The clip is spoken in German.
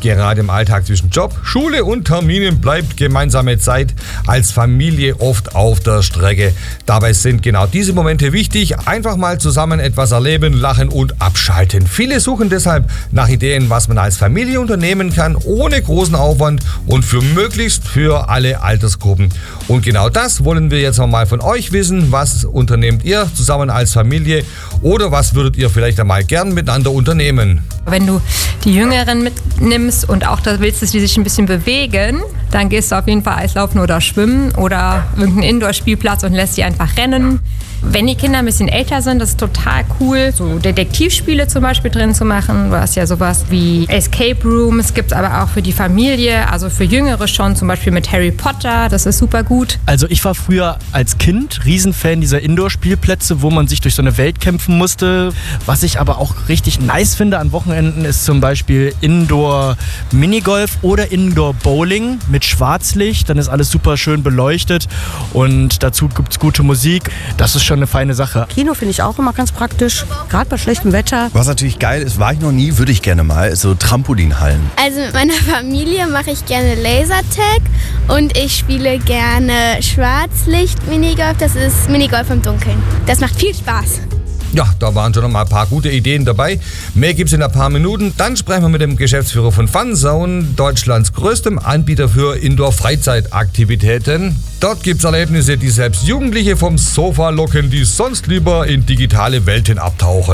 Gerade im Alltag zwischen Job, Schule und Terminen bleibt gemeinsame Zeit als Familie oft auf der Strecke. Dabei sind genau diese Momente wichtig. Einfach mal zusammen etwas erleben, lachen und abschalten. Viele suchen deshalb nach Ideen, was man als Familie unternehmen kann, ohne großen Aufwand und möglichst für alle Altersgruppen. Und genau das wollen wir jetzt mal von euch wissen. Was unternehmt ihr zusammen als Familie oder was würdet ihr vielleicht einmal gern miteinander unternehmen? Wenn du die Jüngeren mitnimmst und auch da willst, dass die sich ein bisschen bewegen, dann gehst du auf jeden Fall Eislaufen oder Schwimmen oder irgendeinen Indoor-Spielplatz und lässt sie einfach rennen. Wenn die Kinder ein bisschen älter sind, das ist total cool, so Detektivspiele zum Beispiel drin zu machen. Du hast ja sowas wie Escape Rooms, gibt es aber auch für die Familie, also für Jüngere schon, zum Beispiel mit Harry Potter, das ist super gut. Also ich war früher als Kind Riesenfan dieser Indoor-Spielplätze, wo man sich durch so eine Welt kämpfen musste. Was ich aber auch richtig nice finde an Wochenenden ist zum Beispiel Indoor-Minigolf oder Indoor-Bowling mit Schwarzlicht. Dann ist alles super schön beleuchtet und dazu gibt es gute Musik. Das ist schon eine feine Sache. Kino finde ich auch immer ganz praktisch, gerade bei schlechtem Wetter. Was natürlich geil ist, war ich noch nie, würde ich gerne mal, ist so Trampolinhallen. Also mit meiner Familie mache ich gerne Lasertag und ich spiele gerne Schwarzlicht-Minigolf. Das ist Minigolf im Dunkeln. Das macht viel Spaß. Ja, da waren schon noch mal ein paar gute Ideen dabei. Mehr gibt's in ein paar Minuten. Dann sprechen wir mit dem Geschäftsführer von Funzone, Deutschlands größtem Anbieter für Indoor-Freizeitaktivitäten. Dort gibt's Erlebnisse, die selbst Jugendliche vom Sofa locken, die sonst lieber in digitale Welten abtauchen.